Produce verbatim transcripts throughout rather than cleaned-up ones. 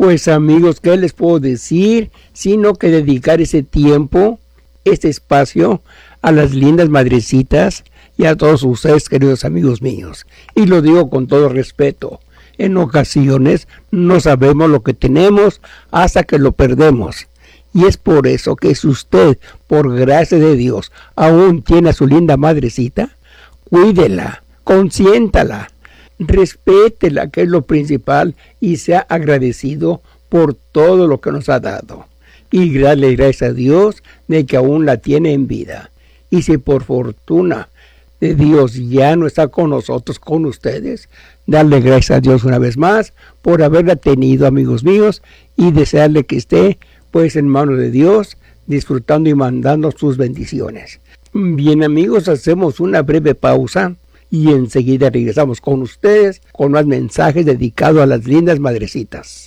Pues amigos, ¿qué les puedo decir? Sino que dedicar ese tiempo, este espacio, a las lindas madrecitas y a todos ustedes, queridos amigos míos. Y lo digo con todo respeto. En ocasiones no sabemos lo que tenemos hasta que lo perdemos. Y es por eso que si usted, por gracia de Dios, aún tiene a su linda madrecita, cuídela, consiéntala, respétela, que es lo principal, y sea agradecido por todo lo que nos ha dado. Y darle gracias a Dios de que aún la tiene en vida. Y si por fortuna de Dios ya no está con nosotros, con ustedes, darle gracias a Dios una vez más por haberla tenido, amigos míos, y desearle que esté pues en manos de Dios, disfrutando y mandando sus bendiciones. Bien amigos, hacemos una breve pausa y enseguida regresamos con ustedes con más mensajes dedicados a las lindas madrecitas.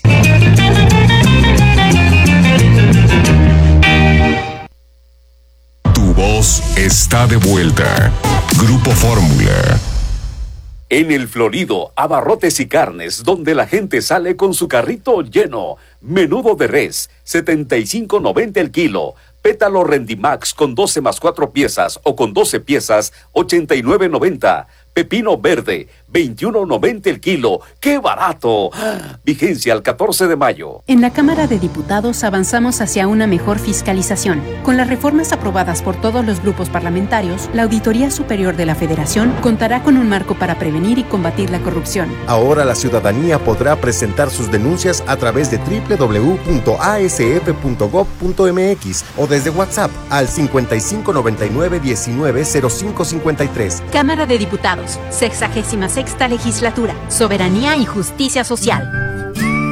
Tu voz está de vuelta. Grupo Fórmula. En el Florido, Abarrotes y Carnes, donde la gente sale con su carrito lleno. Menudo de res, setenta y cinco noventa el kilo. Pétalo Rendimax con doce más cuatro piezas o con doce piezas, ochenta y nueve noventa. Pepino verde, veintiuno noventa el kilo. ¡Qué barato! Vigencia al catorce de mayo. En la Cámara de Diputados avanzamos hacia una mejor fiscalización. Con las reformas aprobadas por todos los grupos parlamentarios, la Auditoría Superior de la Federación contará con un marco para prevenir y combatir la corrupción. Ahora la ciudadanía podrá presentar sus denuncias a través de doble u doble u doble u punto a s f punto gob punto m x o desde WhatsApp al cincuenta y cinco noventa y nueve diecinueve cero cinco cincuenta y tres. Cámara de Diputados. Sexagésima sexta Legislatura. Soberanía y Justicia Social.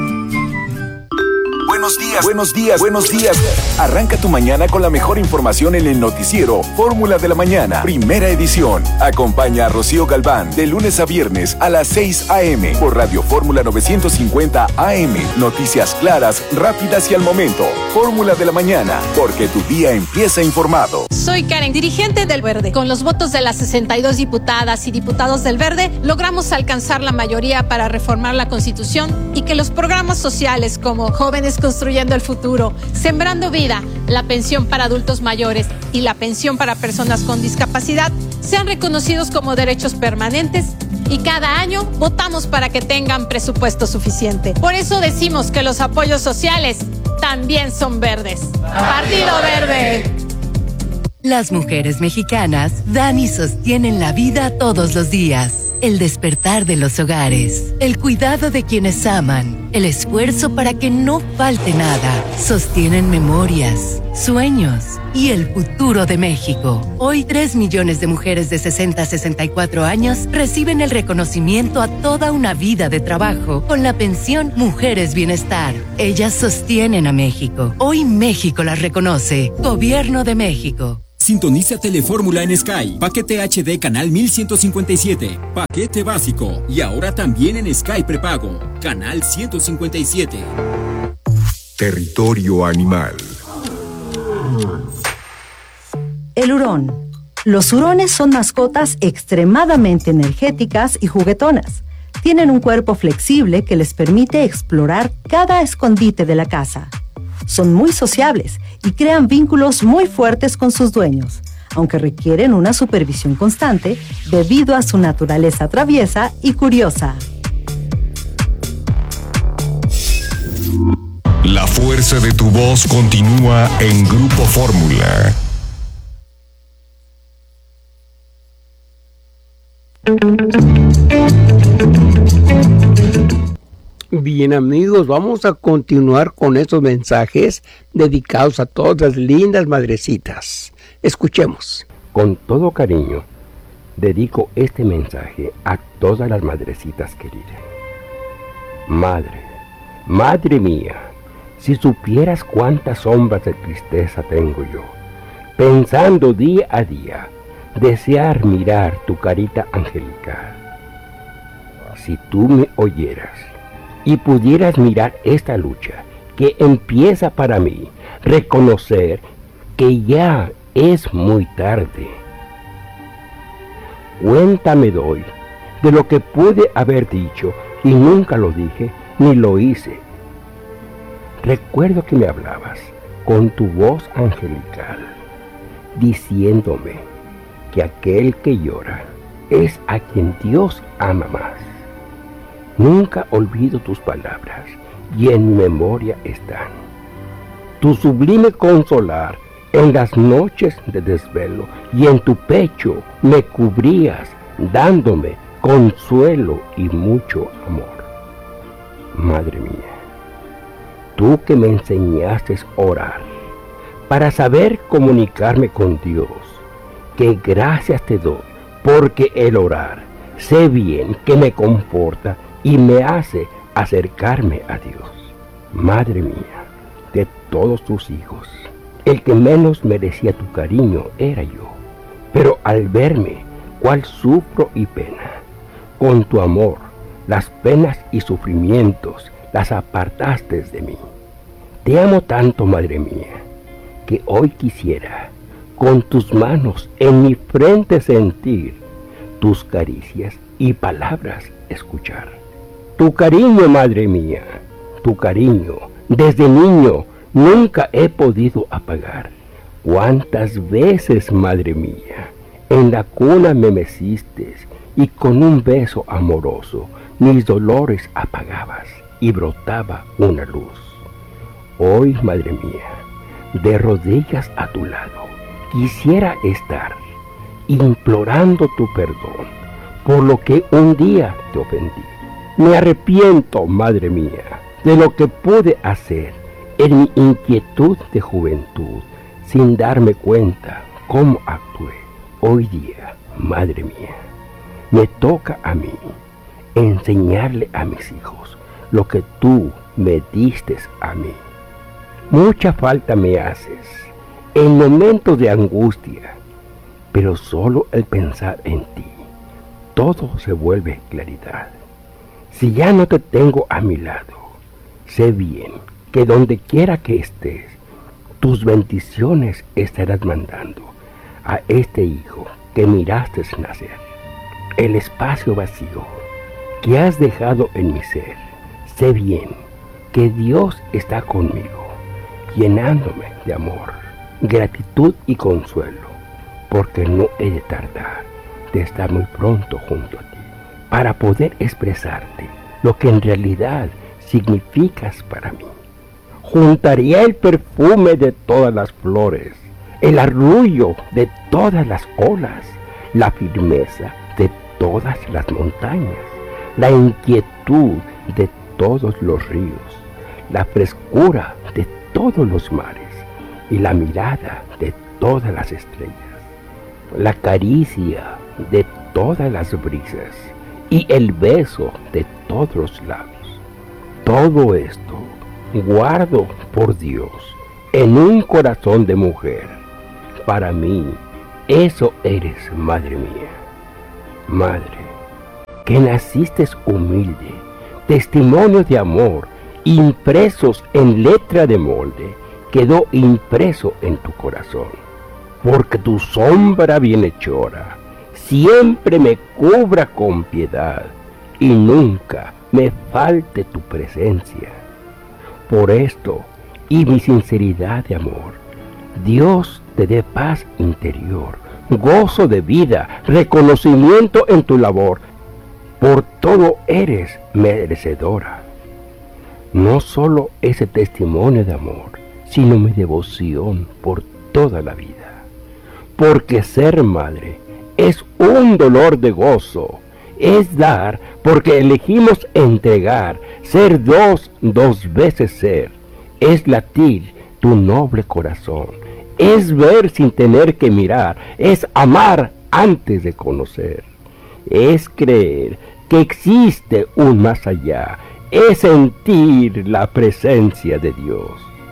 Buenos días, buenos días, buenos días. Arranca tu mañana con la mejor información en el noticiero Fórmula de la Mañana, primera edición. Acompaña a Rocío Galván de lunes a viernes a las seis a eme por Radio Fórmula novecientos cincuenta A M. Noticias claras, rápidas y al momento. Fórmula de la Mañana, porque tu día empieza informado. Soy Karen, dirigente del Verde. Con los votos de las sesenta y dos diputadas y diputados del Verde, logramos alcanzar la mayoría para reformar la Constitución y que los programas sociales como Jóvenes Construyendo el Futuro, Sembrando Vida, la pensión para adultos mayores y la pensión para personas con discapacidad sean reconocidos como derechos permanentes, y cada año votamos para que tengan presupuesto suficiente. Por eso decimos que los apoyos sociales también son verdes. Partido Verde. Las mujeres mexicanas dan y sostienen la vida todos los días. El despertar de los hogares, el cuidado de quienes aman, el esfuerzo para que no falte nada. Sostienen memorias, sueños y el futuro de México. Hoy, tres millones de mujeres de sesenta a sesenta y cuatro años reciben el reconocimiento a toda una vida de trabajo con la pensión Mujeres Bienestar. Ellas sostienen a México. Hoy México las reconoce. Gobierno de México. Sintoniza Telefórmula en Sky. Paquete H D Canal mil ciento cincuenta y siete. Paquete básico. Y ahora también en Sky Prepago. Canal ciento cincuenta y siete. Territorio animal. El hurón. Los hurones son mascotas extremadamente energéticas y juguetonas. Tienen un cuerpo flexible que les permite explorar cada escondite de la casa. Son muy sociables y crean vínculos muy fuertes con sus dueños, aunque requieren una supervisión constante debido a su naturaleza traviesa y curiosa. La fuerza de tu voz continúa en Grupo Fórmula. Bien amigos, vamos a continuar con estos mensajes dedicados a todas las lindas madrecitas. Escuchemos. Con todo cariño, dedico este mensaje a todas las madrecitas queridas. Madre, madre mía, si supieras cuántas sombras de tristeza tengo yo, pensando día a día, desear mirar tu carita angelical. Si tú me oyeras y pudieras mirar esta lucha que empieza para mí, reconocer que ya es muy tarde. Cuenta me doy de lo que pude haber dicho y nunca lo dije ni lo hice. recuerdo que me hablabas con tu voz angelical, diciéndome que aquel que llora es a quien Dios ama más. Nunca olvido tus palabras y en mi memoria están. Tu sublime consolar en las noches de desvelo, y en tu pecho me cubrías, dándome consuelo y mucho amor. Madre mía, tú que me enseñaste a orar para saber comunicarme con Dios, que gracias te doy, porque el orar sé bien que me conforta y me hace acercarme a Dios. Madre mía, de todos tus hijos, el que menos merecía tu cariño era yo, pero al verme cuál sufro y pena, con tu amor, las penas y sufrimientos las apartaste de mí. Te amo tanto, madre mía, que hoy quisiera con tus manos en mi frente sentir tus caricias y palabras escuchar. Tu cariño, madre mía, tu cariño, desde niño nunca he podido apagar. Cuántas veces, madre mía, en la cuna me meciste y con un beso amoroso mis dolores apagabas y brotaba una luz. Hoy, madre mía, de rodillas a tu lado, quisiera estar implorando tu perdón por lo que un día te ofendí. Me arrepiento, madre mía, de lo que pude hacer en mi inquietud de juventud, sin darme cuenta cómo actué. Hoy día, madre mía, me toca a mí enseñarle a mis hijos lo que tú me diste a mí. Mucha falta me haces en momentos de angustia, pero solo el pensar en ti, todo se vuelve claridad. Si ya no te tengo a mi lado, sé bien que donde quiera que estés, tus bendiciones estarás mandando a este hijo que miraste nacer. El espacio vacío que has dejado en mi ser, sé bien que Dios está conmigo, llenándome de amor, gratitud y consuelo, porque no he de tardar de estar muy pronto junto a ti, para poder expresarte lo que en realidad significas para mí. Juntaría el perfume de todas las flores, el arrullo de todas las olas, la firmeza de todas las montañas, la inquietud de todos los ríos, la frescura de todos los mares y la mirada de todas las estrellas, la caricia de todas las brisas y el beso de todos los labios. Todo esto guardo por Dios en un corazón de mujer. Para mí, eso eres, madre mía. Madre, que naciste humilde, testimonio de amor, impresos en letra de molde, quedó impreso en tu corazón. Porque tu sombra bienhechora siempre me cubra con piedad y nunca me falte tu presencia. Por esto y mi sinceridad de amor, Dios te dé paz interior, gozo de vida, reconocimiento en tu labor. Por todo eres merecedora. No solo ese testimonio de amor, sino mi devoción por toda la vida. Porque ser madre es un dolor de gozo, es dar porque elegimos entregar, ser dos, dos veces ser, es latir tu noble corazón, es ver sin tener que mirar, es amar antes de conocer, es creer que existe un más allá, es sentir la presencia de Dios.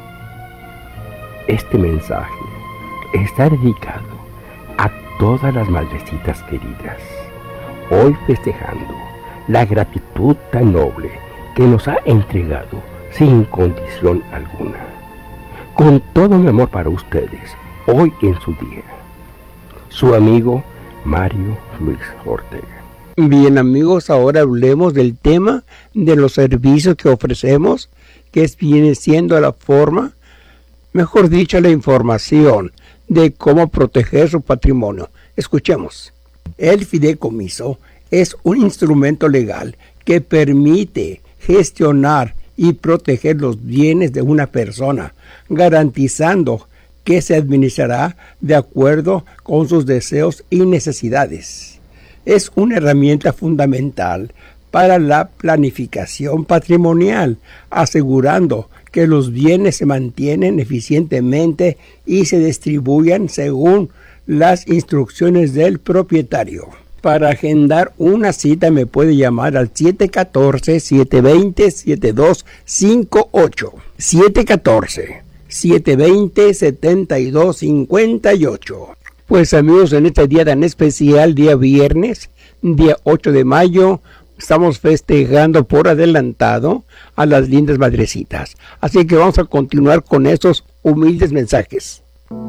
Este mensaje está dedicado a todas las madrecitas queridas, hoy festejando la gratitud tan noble que nos ha entregado sin condición alguna. Con todo mi amor para ustedes, hoy en su día. Su amigo Mario Luis Ortega. Bien amigos, ahora hablemos del tema de los servicios que ofrecemos, que es, viene siendo la forma, mejor dicho, la información de cómo proteger su patrimonio. Escuchemos. El fideicomiso es un instrumento legal que permite gestionar y proteger los bienes de una persona, garantizando que se administrará de acuerdo con sus deseos y necesidades. Es una herramienta fundamental para la planificación patrimonial, asegurando que los bienes se mantienen eficientemente y se distribuyan según las instrucciones del propietario. Para agendar una cita me puede llamar al siete uno cuatro, siete dos cero, siete dos cinco ocho. siete uno cuatro, siete dos cero, siete dos cinco ocho. Pues amigos, en este día tan especial, día viernes, día ocho de mayo, estamos festejando por adelantado a las lindas madrecitas. Así que vamos a continuar con estos humildes mensajes.